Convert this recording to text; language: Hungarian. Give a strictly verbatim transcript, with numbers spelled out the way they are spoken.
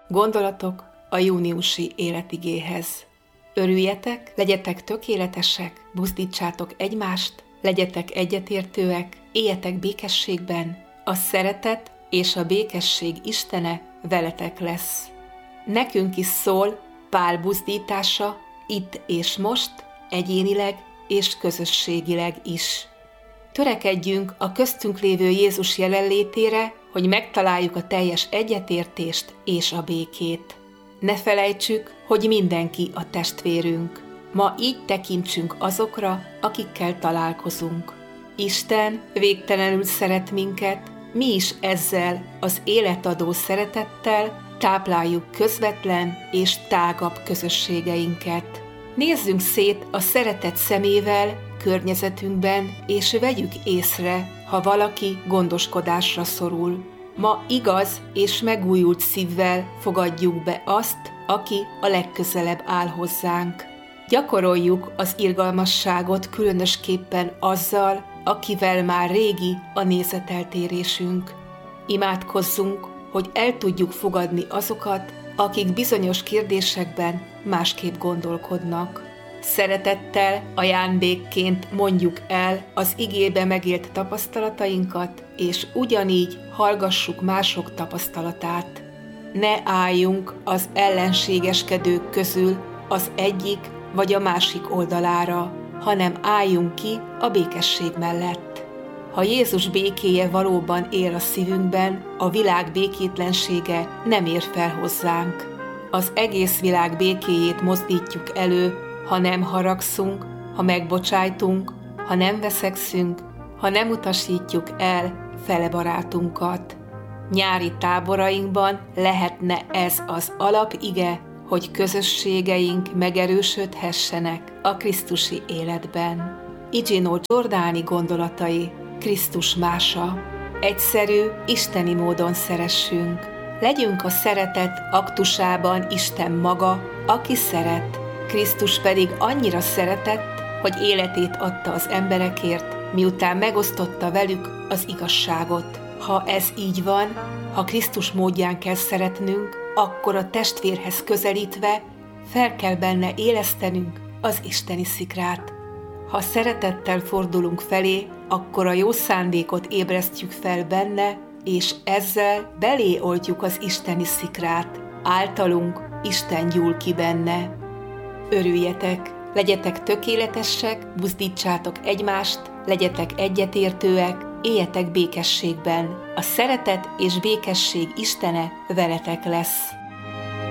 Gondolatok a júniusi életigéhez. Örüljetek, legyetek tökéletesek, buzdítsátok egymást, legyetek egyetértőek, éljetek békességben, a szeretet és a békesség Istene veletek lesz. Nekünk is szól Pál buzdítása itt és most, egyénileg és közösségileg is. Törekedjünk a köztünk lévő Jézus jelenlétére, hogy megtaláljuk a teljes egyetértést és a békét. Ne felejtsük, hogy mindenki a testvérünk. Ma így tekintsünk azokra, akikkel találkozunk. Isten végtelenül szeret minket, mi is ezzel az életadó szeretettel tápláljuk közvetlen és tágabb közösségeinket. Nézzünk szét a szeretet szemével környezetünkben, és vegyük észre, ha valaki gondoskodásra szorul. Ma igaz és megújult szívvel fogadjuk be azt, aki a legközelebb áll hozzánk. Gyakoroljuk az irgalmasságot különösképpen azzal, akivel már régi a nézeteltérésünk. Imádkozzunk, hogy el tudjuk fogadni azokat, akik bizonyos kérdésekben másképp gondolkodnak. Szeretettel, ajándékként mondjuk el az igébe megélt tapasztalatainkat, és ugyanígy hallgassuk mások tapasztalatát. Ne álljunk az ellenségeskedők közül az egyik vagy a másik oldalára, hanem álljunk ki a békesség mellett. Ha Jézus békéje valóban él a szívünkben, a világ békétlensége nem ér fel hozzánk. Az egész világ békéjét mozdítjuk elő, ha nem haragszunk, ha megbocsájtunk, ha nem veszekszünk, ha nem utasítjuk el fele barátunkat. Nyári táborainkban lehetne ez az alapige, hogy közösségeink megerősödhessenek a krisztusi életben. Igino Giordani gondolatai, Krisztus mása. Egyszerű, isteni módon szeressünk. Legyünk a szeretet aktusában Isten maga, aki szeret. Krisztus pedig annyira szeretett, hogy életét adta az emberekért, miután megosztotta velük az igazságot. Ha ez így van, ha Krisztus módján kell szeretnünk, akkor a testvérhez közelítve fel kell benne élesztenünk az isteni szikrát. Ha szeretettel fordulunk felé, akkor a jó szándékot ébresztjük fel benne, és ezzel belé oldjuk az isteni szikrát. Általunk Isten gyúl ki benne. Örüljetek, legyetek tökéletesek, buzdítsátok egymást, legyetek egyetértőek, éljetek békességben. A szeretet és békesség Istene veletek lesz.